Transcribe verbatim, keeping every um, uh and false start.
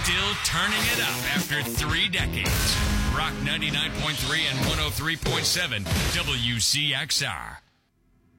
Still turning it up after three decades. Rock ninety-nine point three and one oh three point seven W C X R.